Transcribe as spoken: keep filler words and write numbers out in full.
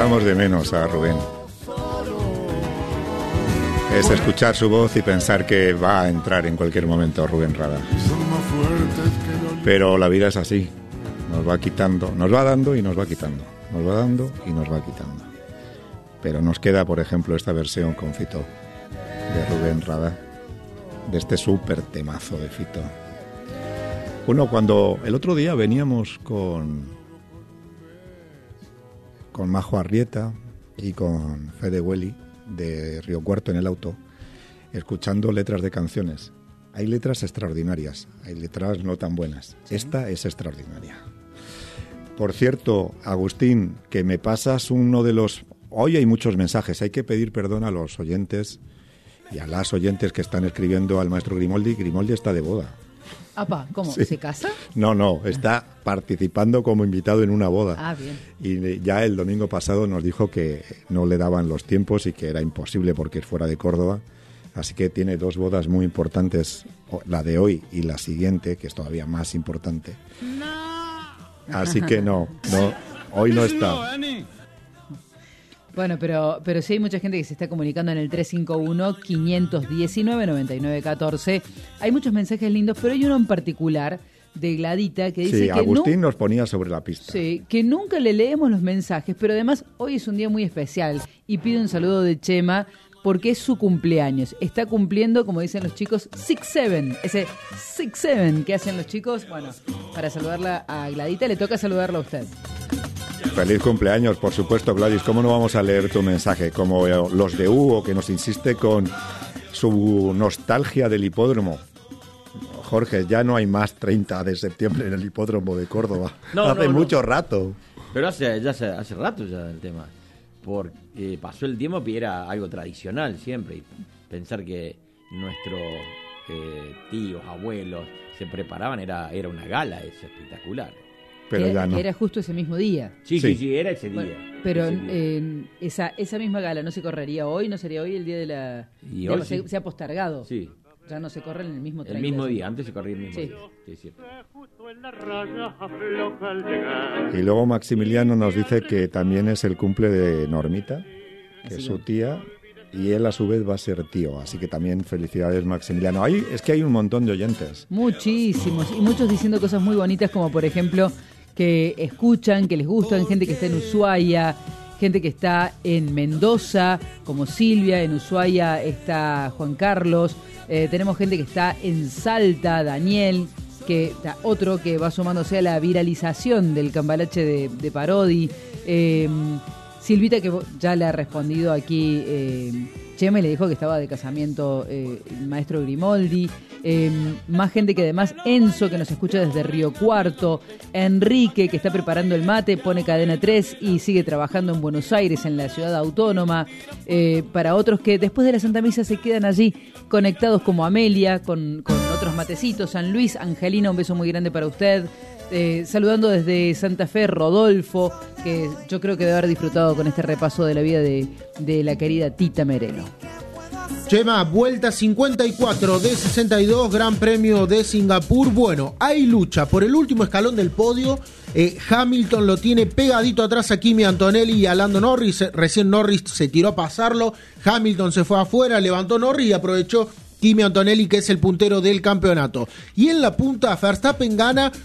echamos de menos a Rubén. Es escuchar su voz y pensar que va a entrar en cualquier momento Rubén Rada. Pero la vida es así, nos va quitando, nos va dando y nos va quitando, nos va dando y nos va quitando. Pero nos queda, por ejemplo, esta versión con Fito de Rubén Rada, de este súper temazo de Fito. Bueno, cuando el otro día veníamos con, con Majo Arrieta y con Fede Welly de Río Cuarto en el auto, escuchando letras de canciones. Hay letras extraordinarias, hay letras no tan buenas. ¿Sí? Esta es extraordinaria. Por cierto, Agustín, que me pasas uno de los... Hoy hay muchos mensajes, hay que pedir perdón a los oyentes y a las oyentes que están escribiendo al maestro Grimoldi. Grimoldi está de boda. Apa, ¿cómo? Sí. ¿Se casa? No, no, está participando como invitado en una boda. Ah, bien. Y ya el domingo pasado nos dijo que no le daban los tiempos y que era imposible porque es fuera de Córdoba. Así que tiene dos bodas muy importantes, la de hoy y la siguiente, que es todavía más importante. No. Así que no, no, hoy no está. Bueno, pero pero sí hay mucha gente que se está comunicando en el tres cinco uno, cinco uno nueve, nueve nueve uno cuatro. Hay muchos mensajes lindos, pero hay uno en particular de Gladita que dice sí, que Agustín no, nos ponía sobre la pista. Sí, que nunca le leemos los mensajes, pero además hoy es un día muy especial y pide un saludo de Chema porque es su cumpleaños. Está cumpliendo, como dicen los chicos, six seven. Ese six seven que hacen los chicos. Bueno, para saludarla a Gladita le toca saludarla a usted. Feliz cumpleaños, por supuesto, Gladys. ¿Cómo no vamos a leer tu mensaje? Como los de Hugo, que nos insiste con su nostalgia del hipódromo. Jorge, ya no hay más treinta de septiembre en el hipódromo de Córdoba. No, hace no, mucho no. rato. Pero hace, ya hace, hace rato ya el tema. Porque eh, pasó el tiempo y era algo tradicional siempre. Y pensar que nuestros eh, tíos, abuelos se preparaban era, era una gala, es espectacular. Pero que, ya no. que era justo ese mismo día. Sí, sí, sí, sí era ese día. Bueno, pero ese día. Eh, esa esa misma gala no se correría hoy, no sería hoy el día de la... Y de, hoy se, sí. se ha postergado. Sí. Ya no se corre en el mismo El mismo día, antes se corría el mismo sí. día. Sí, sí. Y luego Maximiliano nos dice que también es el cumple de Normita, que Así es su que... tía, y él a su vez va a ser tío, así que también felicidades, Maximiliano. Ahí es que hay un montón de oyentes. Muchísimos, y muchos diciendo cosas muy bonitas, como por ejemplo que escuchan, que les gustan, gente que está en Ushuaia, gente que está en Mendoza, como Silvia. En Ushuaia está Juan Carlos, eh, tenemos gente que está en Salta, Daniel, que está otro que va sumándose a la viralización del cambalache de, de Parodi. Eh, Silvita, que ya le ha respondido aquí eh, Chema, y le dijo que estaba de casamiento eh, el maestro Grimoldi. Eh, más gente que además, Enzo, que nos escucha desde Río Cuarto, Enrique, que está preparando el mate, pone Cadena tres y sigue trabajando en Buenos Aires, en la ciudad autónoma. Eh, para otros que después de la Santa Misa se quedan allí conectados, como Amelia, con, con otros matecitos. San Luis, Angelina, un beso muy grande para usted. Eh, saludando desde Santa Fe, Rodolfo, que yo creo que debe haber disfrutado con este repaso de la vida de, de la querida Tita Merelo. Chema, vuelta cincuenta y cuatro de sesenta y dos, Gran Premio de Singapur. Bueno, hay lucha por el último escalón del podio. Eh, Hamilton lo tiene pegadito atrás a Kimi Antonelli y a Lando Norris. Recién Norris se tiró a pasarlo. Hamilton se fue afuera, levantó Norris y aprovechó Kimi Antonelli, que es el puntero del campeonato. Y en la punta, Verstappen gana